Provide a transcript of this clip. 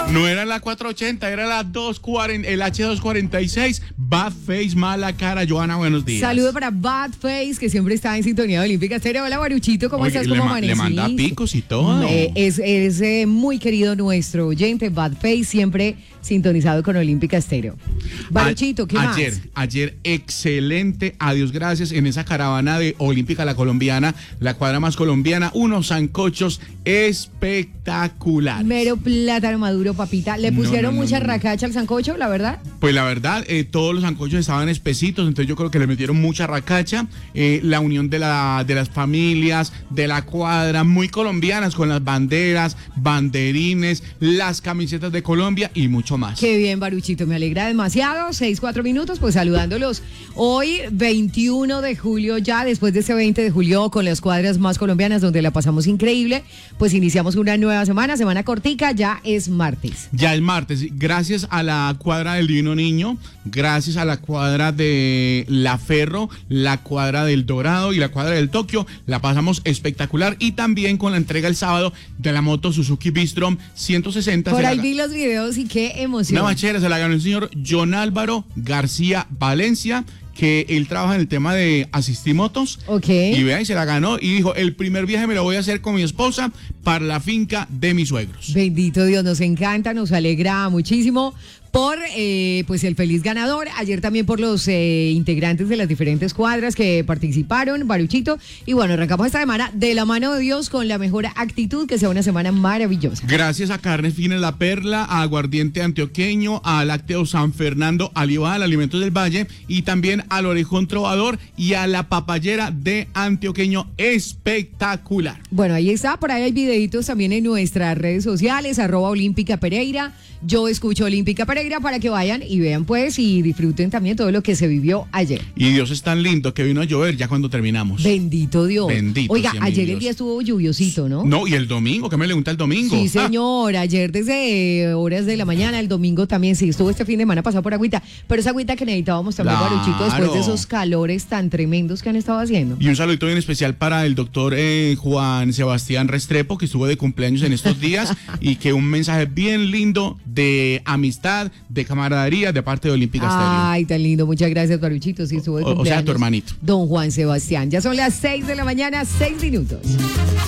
No era la 480, era la 240, el H246. Bad Face, mala cara. Joana, buenos días. Saludo para Bad Face, que siempre está en sintonía de Olímpica Estéreo. Hola, Baruchito, ¿cómo estás? ¿Cómo amaneciste? Le manda picos y todo. Es muy querido nuestro oyente, Bad Face, siempre sintonizado con Olímpica Estéreo. Baruchito, ¿qué más? Ayer, excelente, adiós, gracias, en esa caravana de Olímpica la colombiana, la cuadra más colombiana, unos sancochos espectaculares. Mero plátano maduro, papita. ¿Le pusieron mucha racacha al sancocho, la verdad? Pues la verdad, todos los sancochos estaban espesitos, entonces yo creo que le metieron mucha racacha. La unión de las familias, de la cuadra, muy colombianas, con las banderas, banderines, las camisetas de Colombia y mucho más. Qué bien, Baruchito, me alegra demasiado. 6-4 minutos, pues saludándolos. Hoy, 21 de julio, ya después de ese 20 de julio, con las cuadras más colombianas, donde la pasamos increíble, pues iniciamos una nueva semana cortica, ya es martes. Ya es martes, gracias a la cuadra del Divino Niño, gracias a la cuadra de La Ferro, la cuadra del Dorado y la cuadra del Tokio, la pasamos espectacular, y también con la entrega el sábado de la moto Suzuki Bistrom 160. Por ahí vi los videos y qué emoción. Una bachera se la ganó el señor John Álvaro García Valencia, que él trabaja en el tema de asistimotos. Ok. Y vea, y se la ganó y dijo, el primer viaje me lo voy a hacer con mi esposa para la finca de mis suegros. Bendito Dios, nos encanta, nos alegra muchísimo por pues el feliz ganador. Ayer también por los integrantes de las diferentes cuadras que participaron, Baruchito. Y bueno, arrancamos esta semana de la mano de Dios con la mejor actitud, que sea una semana maravillosa. Gracias a Carnes Fines La Perla, a Aguardiente Antioqueño, a Lácteo San Fernando, a Lival, Alimentos del Valle, y también al Orejón Trovador y a la Papayera de Antioqueño. Espectacular. Bueno, ahí está, por ahí hay videitos también en nuestras redes sociales, @Olímpica Pereira. Yo escucho Olímpica Pereira, para que vayan y vean pues y disfruten también todo lo que se vivió ayer. Y Dios es tan lindo que vino a llover ya cuando terminamos. Bendito Dios. Bendito. Oiga, ayer el día estuvo lluviosito, ¿no? No, y el domingo, ¿qué me le gusta el domingo? Sí, señor, ayer desde horas de la mañana, el domingo también, sí, estuvo este fin de semana pasado por agüita, pero esa agüita que necesitábamos también, Baruchito, después de esos calores tan tremendos que han estado haciendo. Y un saludito bien especial para el doctor Juan Sebastián Restrepo, que estuvo de cumpleaños en estos días, y que un mensaje bien lindo de amistad, de camaradería de parte de Olímpica Estéreo. Ay, tan lindo, muchas gracias, Baruchito, sí estuvo de cumpleaños. O sea, tu hermanito. Don Juan Sebastián. Ya son las 6 de la mañana, 6 minutos.